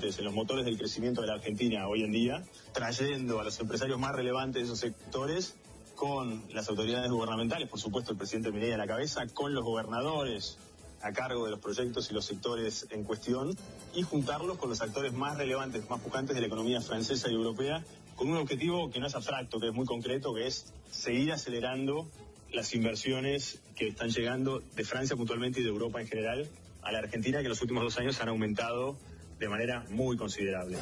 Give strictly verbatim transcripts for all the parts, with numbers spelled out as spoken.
componentes, en los motores del crecimiento de la Argentina hoy en día, trayendo a los empresarios más relevantes de esos sectores con las autoridades gubernamentales, por supuesto el presidente Milei a la cabeza, con los gobernadores a cargo de los proyectos y los sectores en cuestión, y juntarlos con los actores más relevantes, más pujantes de la economía francesa y europea, con un objetivo que no es abstracto, que es muy concreto, que es seguir acelerando las inversiones que están llegando de Francia puntualmente y de Europa en general a la Argentina, que en los últimos dos años han aumentado de manera muy considerable.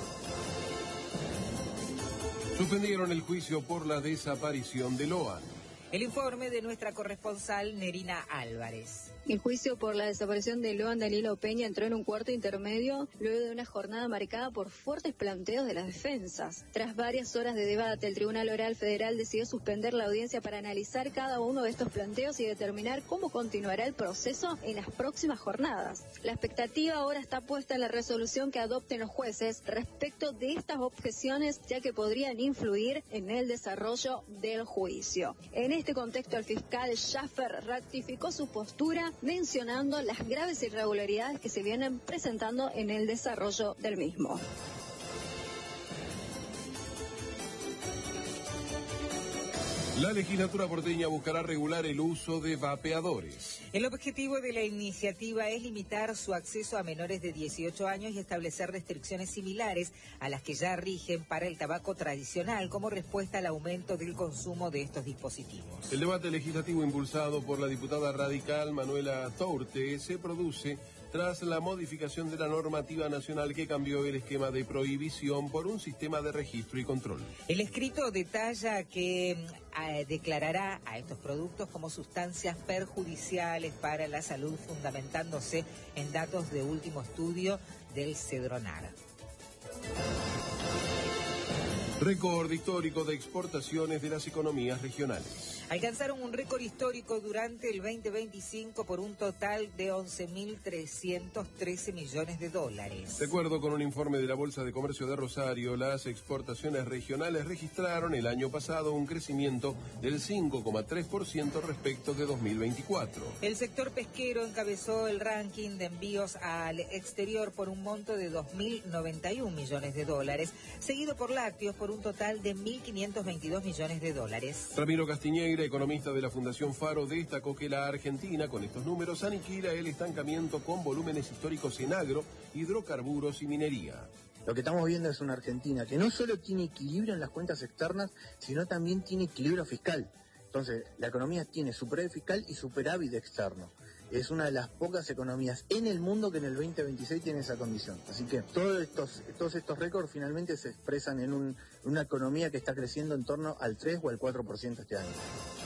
Suspendieron el juicio por la desaparición de Loan. El informe de nuestra corresponsal Nerina Álvarez. El juicio por la desaparición de Loan Danilo Peña entró en un cuarto intermedio luego de una jornada marcada por fuertes planteos de las defensas. Tras varias horas de debate, el Tribunal Oral Federal decidió suspender la audiencia para analizar cada uno de estos planteos y determinar cómo continuará el proceso en las próximas jornadas. La expectativa ahora está puesta en la resolución que adopten los jueces respecto de estas objeciones, ya que podrían influir en el desarrollo del juicio. En este contexto, el fiscal Schaffer ratificó su postura mencionando las graves irregularidades que se vienen presentando en el desarrollo del mismo. La legislatura porteña buscará regular el uso de vapeadores. El objetivo de la iniciativa es limitar su acceso a menores de dieciocho años y establecer restricciones similares a las que ya rigen para el tabaco tradicional como respuesta al aumento del consumo de estos dispositivos. El debate legislativo impulsado por la diputada radical Manuela Tourte se produce tras la modificación de la normativa nacional que cambió el esquema de prohibición por un sistema de registro y control. El escrito detalla que eh, declarará a estos productos como sustancias perjudiciales para la salud, fundamentándose en datos de último estudio del Cedronar. Récord histórico de exportaciones de las economías regionales. Alcanzaron un récord histórico durante el veinte veinticinco por un total de once mil trescientos trece millones de dólares. De acuerdo con un informe de la Bolsa de Comercio de Rosario, las exportaciones regionales registraron el año pasado un crecimiento del cinco coma tres por ciento respecto de dos mil veinticuatro. El sector pesquero encabezó el ranking de envíos al exterior por un monto de dos mil noventa y un millones de dólares, seguido por lácteos por un total de mil quinientos veintidós millones de dólares. Ramiro Castiñeira, economista de la Fundación Faro, destacó que la Argentina, con estos números, aniquila el estancamiento con volúmenes históricos en agro, hidrocarburos y minería. Lo que estamos viendo es una Argentina que no solo tiene equilibrio en las cuentas externas, sino también tiene equilibrio fiscal. Entonces, la economía tiene superávit fiscal y superávit externo. Es una de las pocas economías en el mundo que en el veinte veintiséis tiene esa condición. Así que todos estos, todos estos récords finalmente se expresan en un, una economía que está creciendo en torno al tres o al cuatro por ciento este año.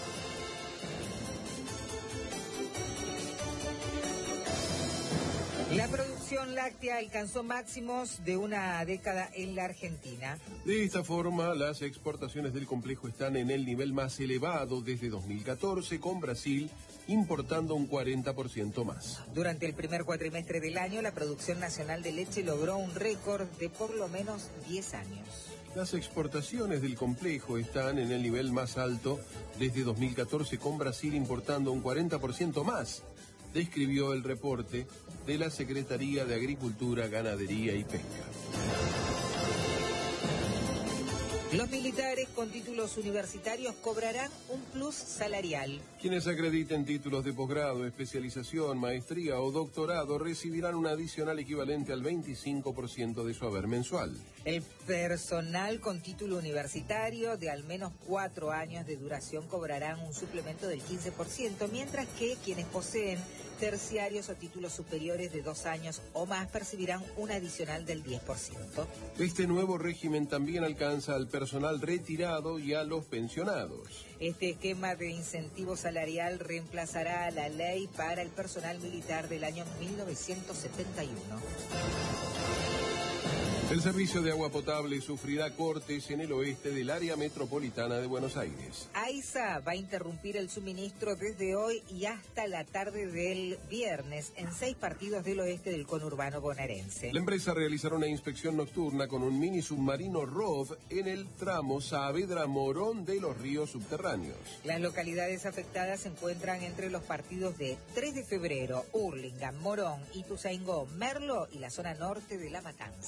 La producción láctea alcanzó máximos de una década en la Argentina. De esta forma, las exportaciones del complejo están en el nivel más elevado desde dos mil catorce, con Brasil importando un cuarenta por ciento más. Durante el primer cuatrimestre del año, la producción nacional de leche logró un récord de por lo menos diez años. Las exportaciones del complejo están en el nivel más alto desde dos mil catorce, con Brasil importando un cuarenta por ciento más, describió el reporte de la Secretaría de Agricultura, Ganadería y Pesca. Los militares con títulos universitarios cobrarán un plus salarial. Quienes acrediten títulos de posgrado, especialización, maestría o doctorado recibirán un adicional equivalente al veinticinco por ciento de su haber mensual. El personal con título universitario de al menos cuatro años de duración cobrarán un suplemento del quince por ciento, mientras que quienes poseen terciarios o títulos superiores de dos años o más percibirán un adicional del diez por ciento. Este nuevo régimen también alcanza al personal retirado y a los pensionados. Este esquema de incentivo salarial reemplazará a la ley para el personal militar del año mil novecientos setenta y uno. El servicio de agua potable sufrirá cortes en el oeste del área metropolitana de Buenos Aires. AISA va a interrumpir el suministro desde hoy y hasta la tarde del viernes en seis partidos del oeste del conurbano bonaerense. La empresa realizará una inspección nocturna con un mini submarino R O V en el tramo Saavedra-Morón de los ríos subterráneos. Las localidades afectadas se encuentran entre los partidos de tres de febrero, Hurlingham, Morón, Ituzaingó, Merlo y la zona norte de La Matanza.